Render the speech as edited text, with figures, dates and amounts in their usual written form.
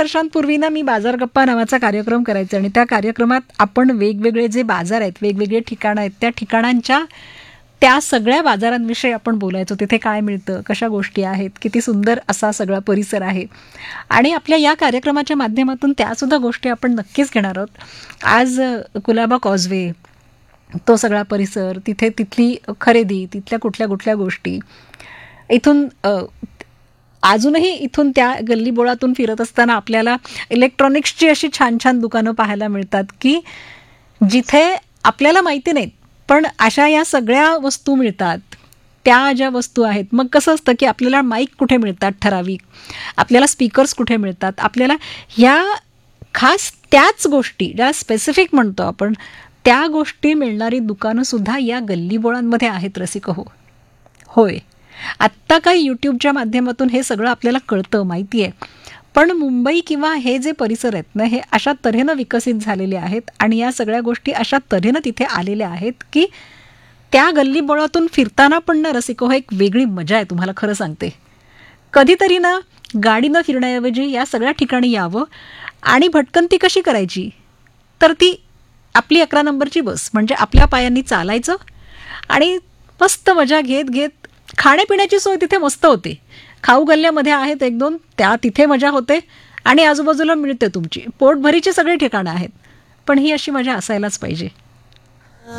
वर्षांपूर्वी ना मी बाजार गप्पा नावाचा कार्यक्रम करायचा आणि त्या कार्यक्रमात आपण वेगवेगळे जे बाजार आहेत, वेगवेगळे ठिकाणं आहेत, त्या ठिकाणांच्या त्या सगळ्या बाजारांविषयी आपण बोलायचो. तिथे काय मिळतं, कशा गोष्टी आहेत, किती सुंदर असा सगळा परिसर आहे. आणि आपल्या या कार्यक्रमाच्या माध्यमातून त्यासुद्धा गोष्टी आपण नक्कीच घेणार आहोत. आज कुलाबा कॉजवे, तो सगळा परिसर, तिथे तिथली खरेदी, तिथल्या कुठल्या कुठल्या गोष्टी, इथून अजूनही इथून त्या गल्लीबोळातून फिरत असताना आपल्याला इलेक्ट्रॉनिक्सची अशी छान छान दुकानं पाहायला मिळतात की जिथे आपल्याला माहिती नाहीत पण अशा या सगळ्या वस्तू मिळतात. त्या ज्या वस्तू आहेत, मग कसं असतं की आपल्याला माईक कुठे मिळतात ठराविक, आपल्याला स्पीकर्स कुठे मिळतात, आपल्याला ह्या खास त्याच गोष्टी ज्या स्पेसिफिक म्हणतो आपण, त्या गोष्टी मिळणारी दुकानंसुद्धा या गल्लीबोळांमध्ये आहेत रसिक हो. होय, आत्ता काही यूट्यूबच्या माध्यमातून हे सगळं आपल्याला कळतं, माहिती आहे. पण मुंबई किंवा हे जे परिसर आहेत ना, हे अशा तऱ्हेनं विकसित झालेले आहेत आणि या सगळ्या गोष्टी अशा तऱ्हेनं तिथे आलेल्या आहेत की त्या गल्लीबोळातून फिरताना पण ना रसिको, एक वेगळी मजा आहे, तुम्हाला खरं सांगते. कधीतरी ना गाडीनं फिरण्याऐवजी या सगळ्या ठिकाणी यावं. आणि भटकंती कशी करायची, तर ती आपली 11 नंबरची बस, म्हणजे आपल्या पायांनी चालायचं आणि मस्त मजा घेत घेत, खाण्यापिण्याची सोय तिथे मस्त होते. खाऊ गल्ल्यामध्ये आहेत 1-2, त्या तिथे मजा होते आणि आजूबाजूला मिळते तुमची पोटभरीची सगळी ठिकाणं आहेत. पण ही अशी मजा असायलाच पाहिजे.